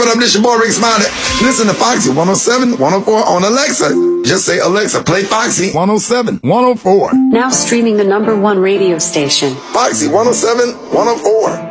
up? This your boy Rick Smiley. Listen to Foxy 107, 104 on Alexa. Just say, Alexa, play Foxy 107, 104. Now streaming the #1 radio station. Foxy 107, 104.